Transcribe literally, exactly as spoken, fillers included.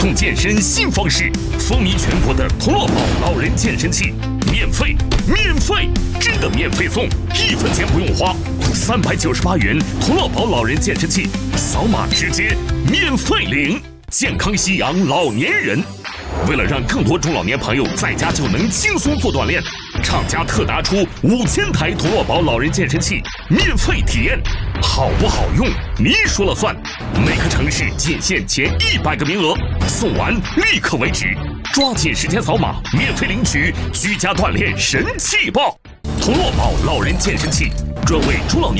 动健身新方式，风靡全国的同乐宝老人健身器，免费，免费，真的免费送，一分钱不用花，三百九十八元同乐宝老人健身器，扫码直接免费领，健康夕阳老年人。为了让更多中老年朋友在家就能轻松做锻炼，厂家特拿出五千台同乐宝老人健身器免费体验，好不好用你说了算。每个城市仅限前一百个名额，送完立刻为止，抓紧时间扫码免费领取居家锻炼神器报。同乐宝老人健身器专为中老年